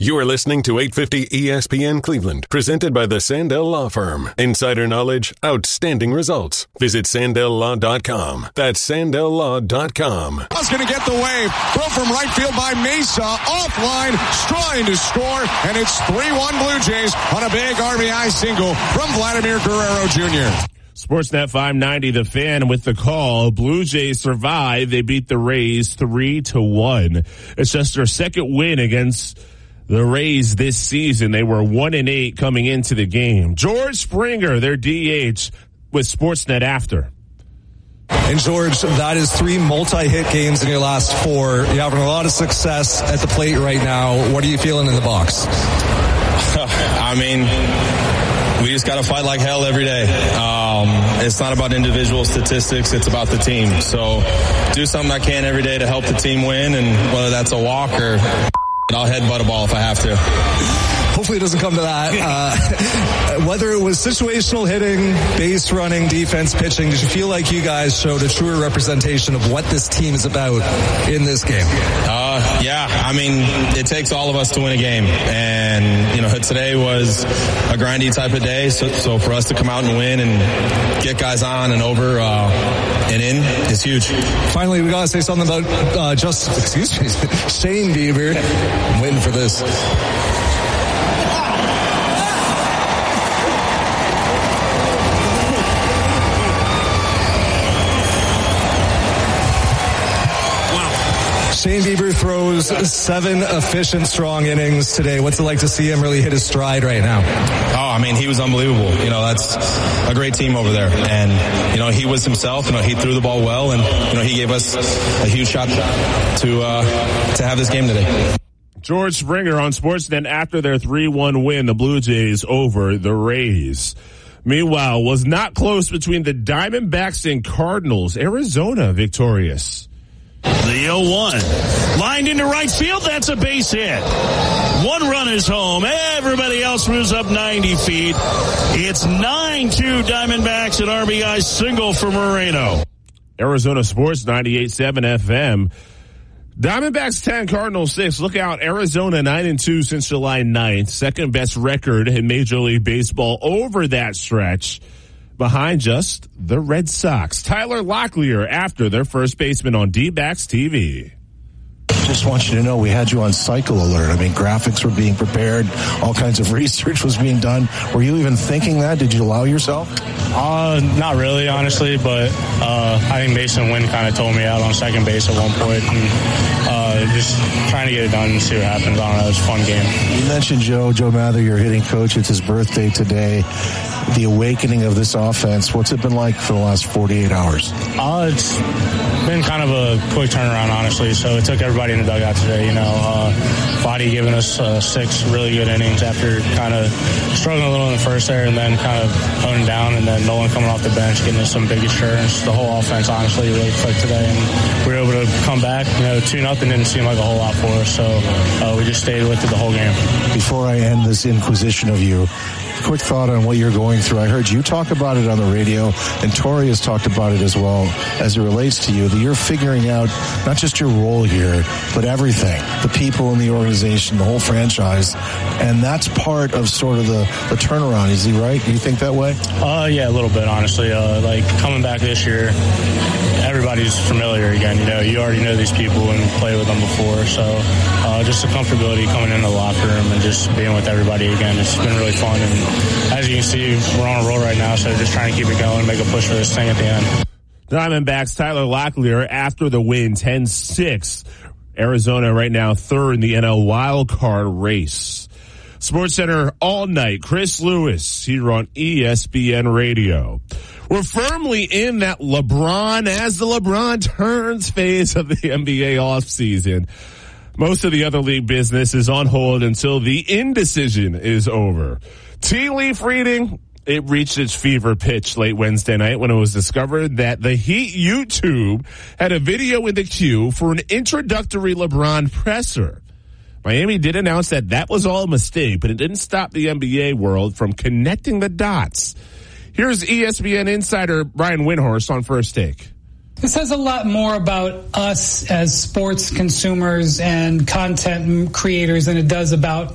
You are listening to 850 ESPN Cleveland, presented by the Sandell Law Firm. Insider knowledge, outstanding results. Visit SandellLaw.com. That's SandellLaw.com. I was going to get the wave. Throw from right field by Mesa. Offline, trying to score, and it's 3-1 Blue Jays on a big RBI single from Vladimir Guerrero Jr. Sportsnet 590, The Fan with the call. Blue Jays survive. They beat the Rays 3-1. It's just their second win against the Rays this season. They were 1-8 coming into the game. George Springer, their DH, with Sportsnet after. And George, that is 3 multi-hit games in your last 4. You're having a lot of success at the plate right now. What are you feeling in the box? I mean, we just got to fight like hell every day. It's not about individual statistics. It's about the team. So do something I can every day to help the team win, and whether that's a walk or I'll headbutt a ball if I have to. Hopefully it doesn't come to that. Whether it was situational hitting, base running, defense, pitching, did you feel like you guys showed a truer representation of what this team is about in this game? Yeah, I mean, it takes all of us to win a game. And, you know, today was a grindy type of day. So for us to come out and win and get guys on and over and in is huge. Finally, we got to say something about Shane Bieber. I'm waiting for this. Shane Bieber throws 7 efficient, strong innings today. What's it like to see him really hit his stride right now? Oh, I mean, he was unbelievable. You know, that's a great team over there. And, you know, he was himself. You know, he threw the ball well, and, you know, he gave us a huge shot to have this game today. George Springer on Sportsnet after their 3-1 win, the Blue Jays over the Rays. Meanwhile, was not close between the Diamondbacks and Cardinals. Arizona victorious. The 0-1. Lined into right field. That's a base hit. 1 run is home. Everybody else moves up 90 feet. It's 9-2 Diamondbacks, an RBI single for Moreno. Arizona Sports 98.7 FM. Diamondbacks 10, Cardinals 6. Look out, Arizona 9-2 since July 9th. Second best record in Major League Baseball over that stretch, behind just the Red Sox. Tyler Locklear after their first baseman on D-Backs TV. Just want you to know we had you on cycle alert. I mean, graphics were being prepared. All kinds of research was being done. Were you even thinking that? Did you allow yourself? Not really, honestly, but I think Mason Wynn kind of told me out on second base at one point, and just trying to get it done and see what happens. I don't know, it was a fun game. You mentioned Joe Mather, your hitting coach. It's his birthday today. The awakening of this offense, what's it been like for the last 48 hours? It's been kind of a quick turnaround, honestly, so it took everybody in the dugout today. You know, Fadi giving us 6 really good innings after kind of struggling a little in the first there, and then kind of honing down, and then Nolan coming off the bench, getting us some big assurance. The whole offense, honestly, really clicked today, and we were able to come back. You know, 2-0 didn't seem like a whole lot for us, so we just stayed with it the whole game. Before I end this inquisition of you, quick thought on what you're going through. I heard you talk about it on the radio, and Tori has talked about it as well as it relates to you, that you're figuring out not just your role here, but everything, the people in the organization, the whole franchise, and that's part of sort of the turnaround. Is he right? Do you think that way? Yeah, a little bit, honestly. Like, coming back this year, everybody's familiar again. You know, you already know these people and played with them before, so just the comfortability coming in the locker room and just being with everybody again, it's been really fun. And as you can see, we're on a roll right now, so just trying to keep it going and make a push for this thing at the end. Diamondbacks Tyler Locklear after the win, 10-6. Arizona right now third in the NL wildcard race. SportsCenter all night. Chris Lewis here on ESPN Radio. We're firmly in that LeBron as the LeBron turns phase of the NBA offseason. Most of the other league business is on hold until the indecision is over. Tea leaf reading, it reached its fever pitch late Wednesday night when it was discovered that the Heat YouTube had a video in the queue for an introductory LeBron presser. Miami did announce that that was all a mistake, but it didn't stop the NBA world from connecting the dots. Here's ESPN insider Brian Windhorst on First Take. This says a lot more about us as sports consumers and content creators than it does about